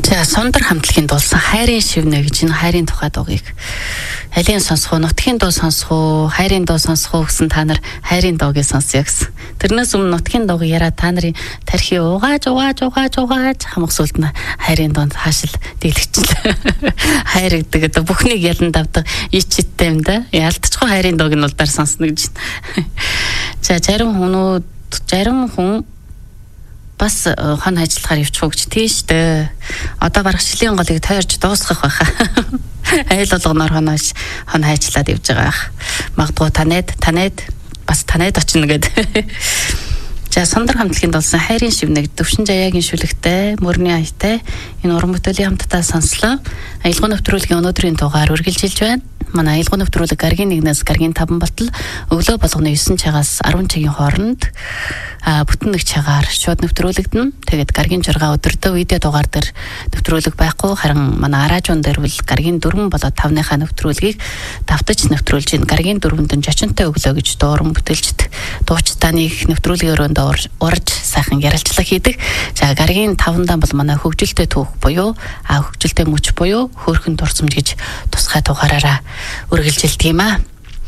За Сондар хамтлагийн дуулсан хайрын шивнэ гэж энэ хайрын тухай дуугийг алийн сонсох уу, нутгийн дуу сонсох уу, хайрын дуу сонсох уу гэсэн та нар хайрын дуугийг сонсъё гэсэн. Тэрнээс өмнө нутгийн дууг яриа та нарын тархи угааж хамах сүлд нь хайрын дуунд хаашил дийлэгчлээ. Хайр гэдэг одоо бүхнийг ялан давдаг ичиттэй юм да. Ялдчихгүй хайрын дууг нь улдаар сонсно гэж. За зарим хүн бас хон ажиллахаар явчихуу гэж тийш дээ. Одоо барах шилийн голыг тойрж дуусгах байхаа. Айл болгоноор хон хайчлаад явж байгаа байх. Магадгүй танайд бас танайд очно гэдэг. За Сондар хамтлагийн дуулсан хайрын шивнэ Төвшин Жаяагийн шүлэгтэй мөрний аятай энэ уран бүтээлийн хамтдаа сонслоо. Аялгау нэвтрүүлгийн өнөөдрийн дугаар үргэлжилж байна. Манай аялгау нэвтрүүлэг гаргийн 1-ээс гаргийн 5 болтол өглөө болгоны 9 цагаас 10 цагийн хооронд бүтэн нэг цагаар шууд нэвтрүүлэгдэнэ. Тэгээд гаргийн 6 өдөртөө видео дугаар дээр нэвтрүүлэг байхгүй, харин манай аражуун дээр бол гаргийн 4 болоод 5-ныхаа нэвтрүүлгийг давтаж нэвтрүүлж ин гаргийн 4-нд жочонтой өглөө гэж дууран бүтээлчд дуучтааныг нэвтрүүлгийн өрөөнд урж сайхан ярилцлага хийдэг. За гаргийн 5-ндаа бол манай хөгжилтэй түүх буюу хөгжилтэй мөч буюу хөөрхөн дурсамж гэж тусгай дугаараараа үргэлжилдэг юм аа.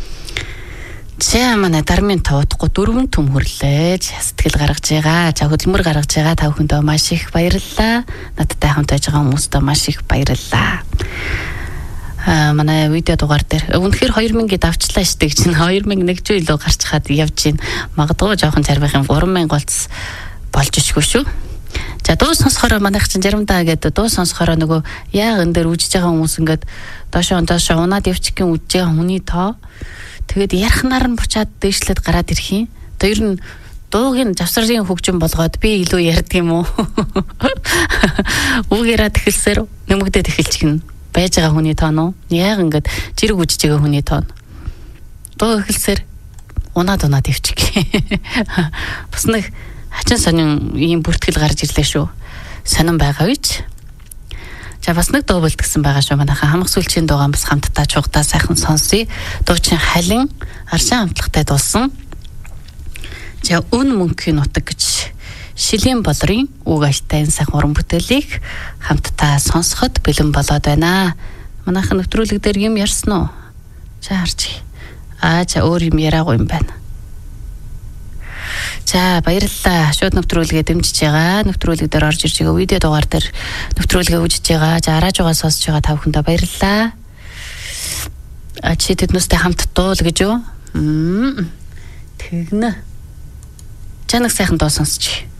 За манай дармын тавуудахгүй 4 төм хүрлээж сэтгэл гаргаж байгаа. За хөдөлмөр гаргаж байгаа та бүхэндээ маш их баярлалаа. Надтай хамт байж байгаа хүмүүстээ маш их баярлалаа. Манай видео дугаар дээр үнэхээр 2000-д авчлаа штэ гэж чинь 2001 жил илүү гарч хаад явж гин. Магадгүй жоохон зарвих юм 3000 голц болж ичгүй шүү. За дуу сонсохороо манайх чинь заримдаа гэдэг дуу сонсохороо нөгөө яг энэ дээр үжиж байгаа хүмүүс ингээд доошоо унаад явчихын үжиж байгаа хүний тоо тэгээд ярахнаар нь бучаад дээшлээд гараад ирэх юм. Одоо ер нь дуугийн завсрын хөгжим болгоод би илүү ярьдаг юм уу? Үгээрээ тэхэлсээр нэмэгдээд эхэлчихнэ. Байж байгаа хүний тоо нь яг ингээд жирэг үжиж байгаа хүний тоо. Дуу эхэлсээр унаад ивчих. Бас нэг хачин сонин ийм бүртгэл гарч ирлээ шүү. Сонин байгаа үйч. За бас нэг дуу бэлтгэсэн байгаа шүү. Манайхаа хамаг сүлжийн дуугаан бас хамтдаа чугтаа сайхан сонсъё. Дуучин Халин Аршин хамтлагтай дуулсан. За өн мөнхийн нутаг гэж Шилийн болрын үг аятай сайхан уран бүтээлийг хамтдаа сонсоход бэлэн болоод байна. Манайхаа нэвтрүүлэг дээр юм ярьсан уу? За харчих. За өөр юм яриагүй юм байна. За баярлалаа. Шууд нэвтрүүлгээ дэмжиж байгаа. Нэвтрүүлэг дээр орж ирж байгаа видео дугаар дээр нэвтрүүлгээ үзэж байгаа. За араажгаа сонсож байгаа та бүхэндээ баярлалаа. Чи тэднээстэй хамт дуул гэж юу? Тэгнэ. Чанаг сайхан дуу сонсч.